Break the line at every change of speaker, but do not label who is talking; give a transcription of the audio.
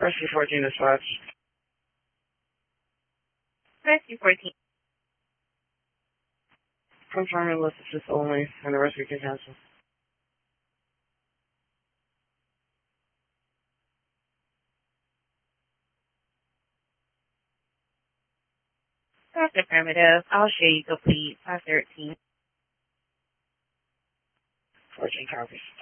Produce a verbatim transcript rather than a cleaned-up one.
Rescue fourteen dispatch.
Rescue fourteen.
Confirming list assist only, and the rescue can cancel.
That's affirmative. I'll show you complete. five thirteen.
fourteen copies.